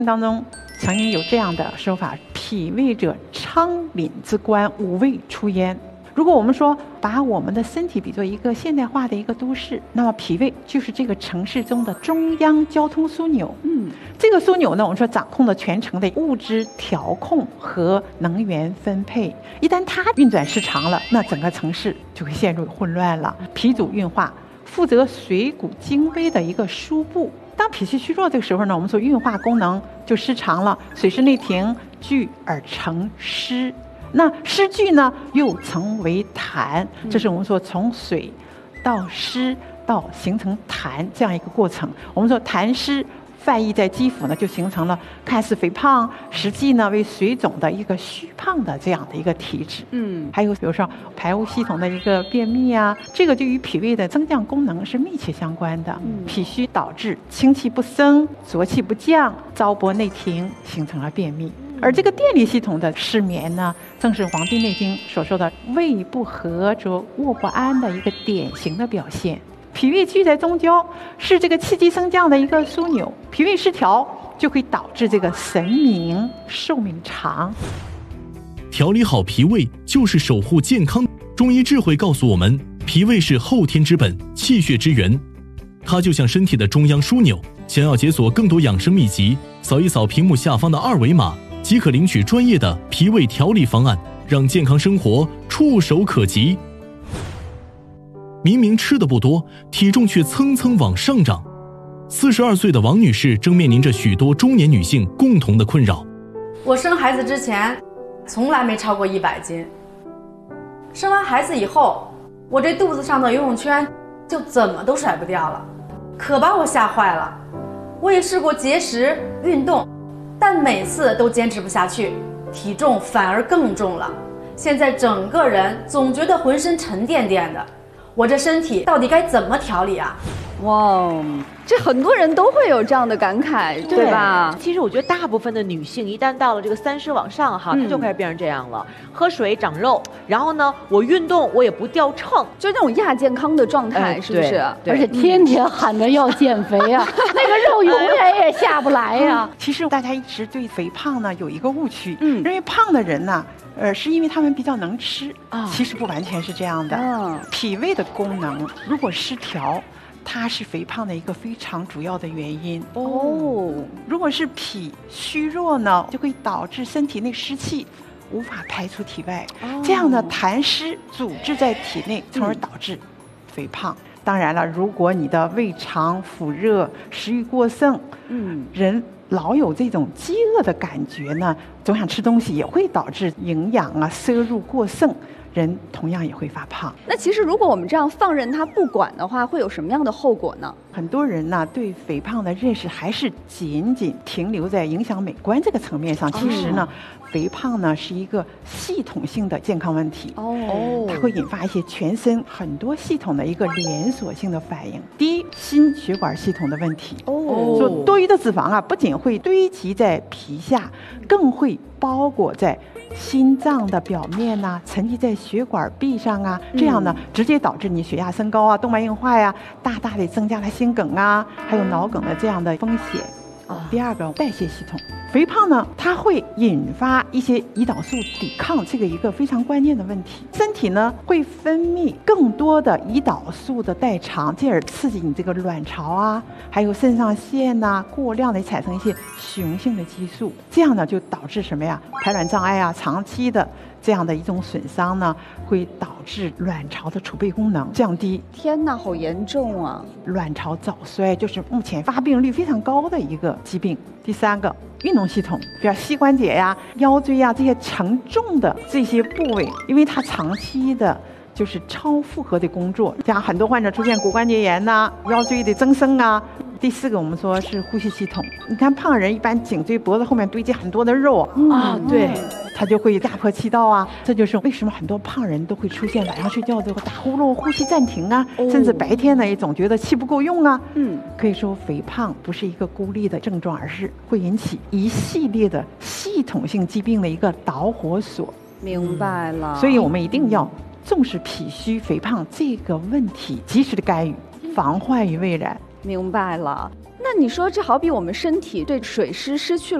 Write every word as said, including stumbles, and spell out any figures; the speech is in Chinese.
当中曾经有这样的说法：脾胃者，昌廪之官，五味出焉。如果我们说把我们的身体比作一个现代化的一个都市，那么脾胃就是这个城市中的中央交通枢纽。嗯，这个枢纽呢，我们说掌控了全城的物资调控和能源分配。一旦它运转失常了，那整个城市就会陷入混乱了。脾主运化，负责水谷精微的一个输布。当脾气虚弱这个时候呢，我们说运化功能就失常了，水湿内停，聚而成湿。那湿聚呢，又成为痰，这是我们说从水到湿到形成痰这样一个过程。我们说痰湿泛溢在肌肤呢，就形成了看似肥胖，实际呢为水肿的一个虚胖的这样的一个体质。嗯，还有比如说排污系统的一个便秘啊，这个就与脾胃的增降功能是密切相关的。嗯，脾虚导致清气不升，浊气不降，糟粕内停，形成了便秘。而这个电力系统的失眠呢，正是《黄帝内经》所说的胃不和则卧不安的一个典型的表现。脾胃聚在中焦，是这个气机升降的一个枢纽。脾胃失调就会导致这个神明寿命长。 调理好脾胃就是守护健康。中医智慧告诉我们，脾胃是后天之本，气血之源，它就像身体的中央枢纽。想要解锁更多养生秘籍，扫一扫屏幕下方的二维码，即可领取专业的脾胃调理方案，让健康生活触手可及。明明吃的不多，体重却蹭蹭往上涨。四十二岁的王女士正面临着许多中年女性共同的困扰。 我生孩子之前从来没超过一百斤，生完孩子以后，我这肚子上的游泳圈就怎么都甩不掉了，可把我吓坏了。我也试过节食运动，但每次都坚持不下去，体重反而更重了。现在整个人总觉得浑身沉甸甸的，我这身体到底该怎么调理啊？ 哇，这很多人都会有这样的感慨， 对, 对吧？ 其实我觉得大部分的女性一旦到了这个三十往上哈，她、嗯、就开始变成这样了，喝水长肉，然后呢，我运动我也不掉秤， 就那种亚健康的状态，呃、是不是？ 而且天天喊着要减肥啊，那个肉永远也下不来呀、啊。 其实大家一直对肥胖呢有一个误区，嗯，认为胖的人呢，呃，是因为他们比较能吃啊，其实不完全是这样的。嗯，脾胃的功能如果失调，它是肥胖的一个非常主要的原因哦。如果是脾虚弱呢，就会导致身体内湿气无法排出体外，哦、这样的痰湿阻滞在体内，从而导致肥胖。嗯、当然了，如果你的胃肠腑热、食欲过剩，嗯，人老有这种饥饿的感觉呢，总想吃东西，也会导致营养啊摄入过剩。人同样也会发胖。 那其实如果我们这样放任它不管的话，会有什么样的后果呢？ 很多人呢对肥胖的认识还是仅仅停留在影响美观这个层面上。其实呢，哦、肥胖呢是一个系统性的健康问题哦，它会引发一些全身很多系统的一个连锁性的反应。第一，心血管系统的问题哦，说多余的脂肪啊，不仅会堆积在皮下，更会包裹在心脏的表面呐、啊，沉积在血管壁上啊，这样呢，直接导致你血压升高啊，动脉硬化呀、啊，大大的增加了心梗啊，还有脑梗的这样的风险。第二个，代谢系统，肥胖呢，它会引发一些胰岛素抵抗，这个一个非常关键的问题。身体呢会分泌更多的胰岛素的代偿，进而刺激你这个卵巢啊，还有肾上腺呐、啊，过量的产生一些雄性的激素，这样呢就导致什么呀？排卵障碍啊，长期的这样的一种损伤呢，会导致卵巢的储备功能降低。 天哪，好严重啊！ 卵巢早衰就是目前发病率非常高的一个疾病。第三个，运动系统，比如膝关节呀、腰椎呀这些沉重的这些部位，因为它长期的就是超负荷的工作，像很多患者出现骨关节炎呐、啊、腰椎的增生啊。第四个，我们说是呼吸系统。你看胖人一般颈椎脖子后面堆积很多的肉啊，对，他就会压迫气道啊。这就是为什么很多胖人都会出现晚上睡觉就会打呼噜、呼吸暂停啊，哦、甚至白天呢也总觉得气不够用啊。嗯，可以说肥胖不是一个孤立的症状，而是会引起一系列的系统性疾病的一个导火索。 明白了。 所以我们一定要重视脾虚肥胖这个问题，及时的干预，防患于未然。 明白了。那那你说这好比我们身体对水湿失去了